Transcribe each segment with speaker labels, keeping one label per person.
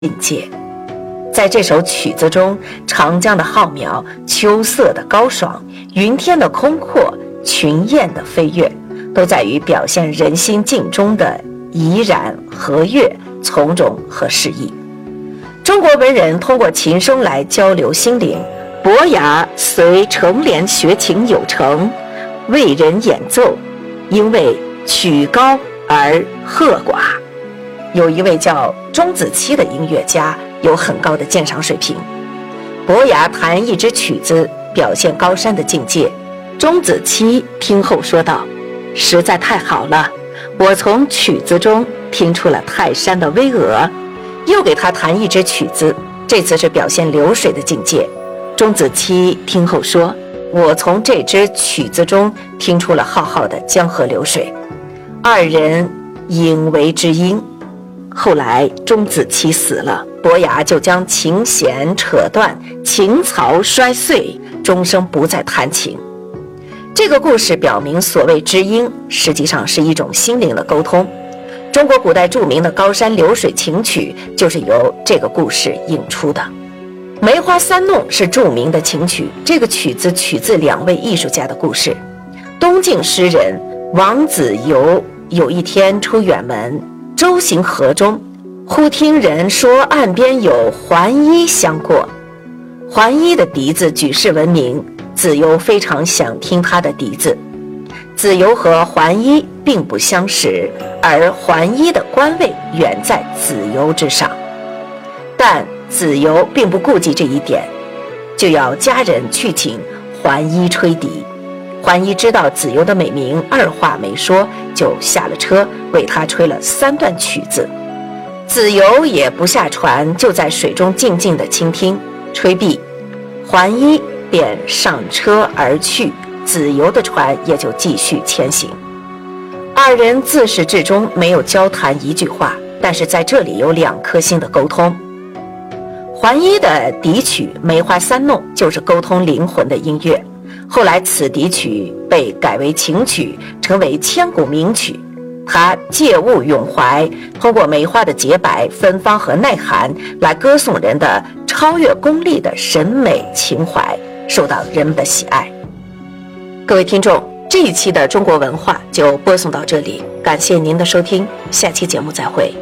Speaker 1: 境界。在这首曲子中，长江的浩渺，秋色的高爽，云天的空阔，群雁的飞跃，都在于表现人心境中的怡然和悦、从容和适意。中国文人通过琴声来交流心灵，伯牙随成莲学琴有成，为人演奏，因为曲高而和寡。有一位叫钟子期的音乐家，有很高的鉴赏水平。伯牙弹一支曲子，表现高山的境界。钟子期听后说道：“实在太好了，我从曲子中听出了泰山的巍峨。”又给他弹一支曲子，这次是表现流水的境界。钟子期听后说：“我从这支曲子中听出了浩浩的江河流水。”二人引为知音。后来钟子期死了，伯牙就将琴弦扯断，琴槽摔碎，终生不再弹琴。这个故事表明，所谓知音实际上是一种心灵的沟通。中国古代著名的高山流水琴曲就是由这个故事引出的。梅花三弄是著名的琴曲，这个曲子取自两位艺术家的故事。东晋诗人王子猷有一天出远门，舟行河中，忽听人说岸边有桓伊相过。桓伊的笛子举世闻名，子猷非常想听他的笛子。子猷和桓伊并不相识，而桓伊的官位远在子猷之上，但子猷并不顾及这一点，就要家人去请桓伊吹笛。桓伊知道子猷的美名，二话没说就下了车，为他吹了3段曲子。子猷也不下船，就在水中静静地倾听。吹毕，桓伊便上车而去，子猷的船也就继续前行。二人自始至终没有交谈一句话，但是在这里有2颗心的沟通。桓伊的笛曲《梅花三弄》就是沟通灵魂的音乐，后来此笛曲被改为琴曲，成为千古名曲。他借物咏怀，通过梅花的洁白、芬芳和耐寒来歌颂人的超越功利的审美情怀，受到人们的喜爱。各位听众，这一期的中国文化就播送到这里，感谢您的收听，下期节目再会。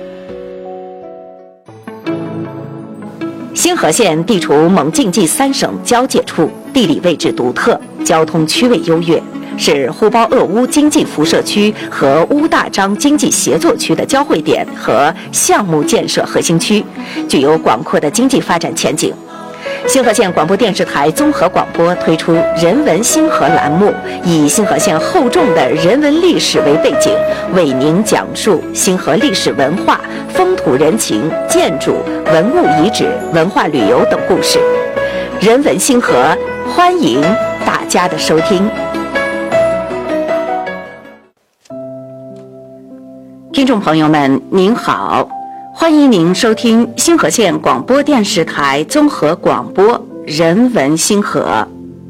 Speaker 1: 新河县地处蒙晋冀3省交界处，地理位置独特，交通区位优越，是呼包鄂乌经济辐射区和乌大张经济协作区的交汇点和项目建设核心区，具有广阔的经济发展前景。新河县广播电视台综合广播推出人文星河栏目，以新河县厚重的人文历史为背景，为您讲述新河历史文化、风土人情、建筑、文物遗址、文化旅游等故事。人文星河，欢迎大家的收听。听众朋友们，您好，欢迎您收听新河县广播电视台综合广播人文星河。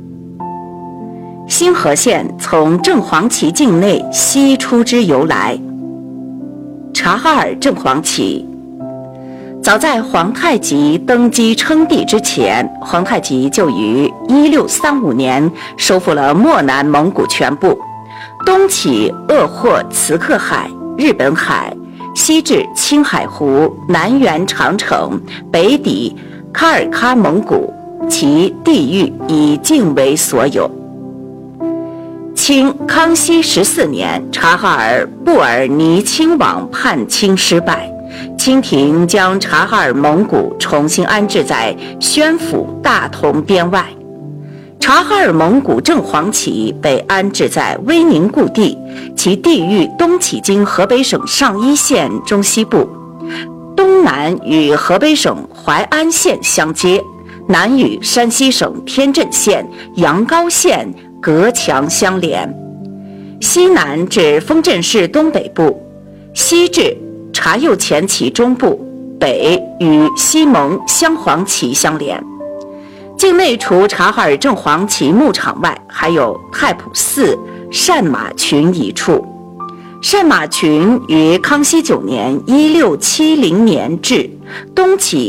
Speaker 1: 新河县从正黄旗境内西出之由来。察哈尔正黄旗，早在皇太极登基称帝之前，皇太极就于1635年收复了漠南蒙古全部，东起鄂霍茨克海、日本海，西至青海湖，南缘长城，北抵喀尔喀蒙古，其地域以境为所有。清康熙14年，察哈尔布尔尼亲王叛清失败，清廷将察哈尔蒙古重新安置在宣府大同边外。察哈尔蒙古正黄旗被安置在威宁故地，其地域东起经河北省上邑县中西部，东南与河北省淮安县相接，南与山西省天镇县、阳高县隔墙相连，西南至丰镇市东北部，西至察右前旗中部，北与西蒙镶黄旗相连。境内除察哈尔正黄旗牧场外，还有太仆寺、善马群一处。 单马群于康熙9年（1670年）至，东起